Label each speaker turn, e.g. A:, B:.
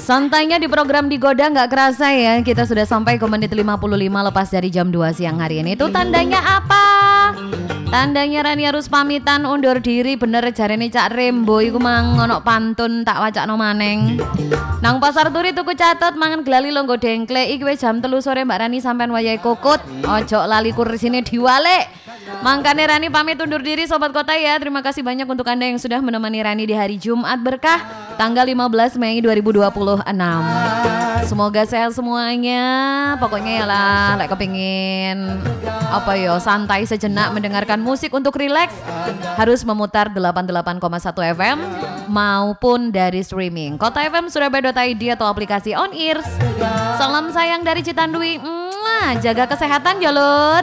A: Santainya di program Digoda nggak kerasa ya. Kita sudah sampai ke menit 55 lepas dari jam 2 siang hari ini. Itu tandanya apa? Tandanya Rani harus pamitan undur diri. Bener jarene Cak Rembo iku mang ono pantun tak wacakno maneng. Nang pasar turi tuku catet mangan gelali longgo dengkle. Iki wis jam 3 sore Mbak Rani sampean wayahe kokut. Ojo lali kursine diwalek. Mangkane Rani pamit undur diri Sobat Kota ya. Terima kasih banyak untuk Anda yang sudah menemani Rani di hari Jumat berkah tanggal 15 Mei 2026. Semoga sehat semuanya. Pokoknya ya lah lek kepingin apa yo santai sejenak mendengarkan musik untuk rileks harus memutar 88,1 FM maupun dari streaming Kota FM Surabaya.id atau aplikasi On Ears. Salam sayang dari Citandui. Jaga kesehatan ya lur.